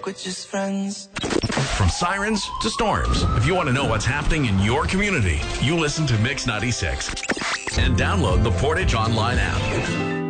like we're just friends. From sirens to storms, if you want to know what's happening in your community, you listen to Mix 96 and download the Portage Online app.